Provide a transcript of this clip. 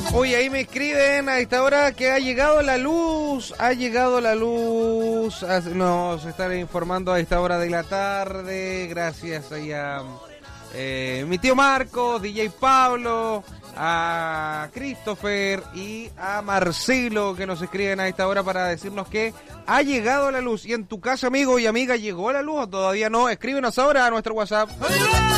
Oye, ahí me escriben a esta hora que ha llegado la luz. Nos están informando a esta hora de la tarde. Gracias ahí a mi tío Marco, DJ Pablo, a Christopher y a Marcelo, que nos escriben a esta hora para decirnos que ha llegado la luz. Y en tu casa, amigo y amiga, ¿llegó la luz o todavía no? Escríbenos ahora a nuestro WhatsApp.